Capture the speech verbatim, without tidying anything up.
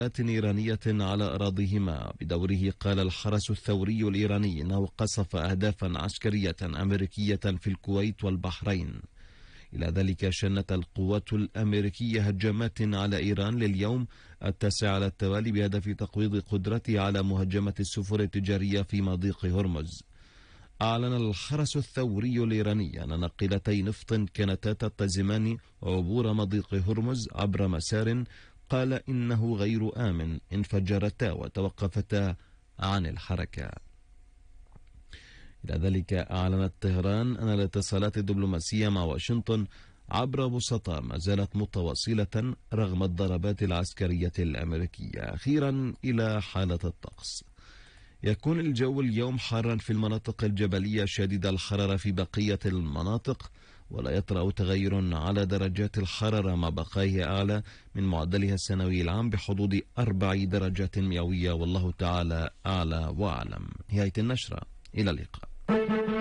إيرانية على أراضيهما. بدوره قال الحرس الثوري الإيراني إنه قصف أهدافا عسكرية أمريكية في الكويت والبحرين. إلى ذلك شنت القوات الأمريكية هجمات على إيران لليوم التاسع على التوالي بهدف تقويض قدرتها على مهاجمة السفن التجارية في مضيق هرمز. أعلن الحرس الثوري الإيراني أن ناقلتي نفط كانتا تلتزمان عبور مضيق هرمز عبر مسار قال إنه غير آمن انفجرتا وتوقفتا عن الحركة. إلى ذلك أعلنت طهران أن الاتصالات الدبلوماسية مع واشنطن عبر وسطاء ما زالت متواصلة رغم الضربات العسكرية الأمريكية. أخيرا إلى حالة الطقس. يكون الجو اليوم حارا في المناطق الجبلية شديد الحرارة في بقية المناطق، ولا يطرأ تغير على درجات الحرارة مع بقائها أعلى من معدلها السنوي العام بحدود أربع درجات مئوية، والله تعالى أعلى وأعلم. نهاية النشرة، إلى اللقاء.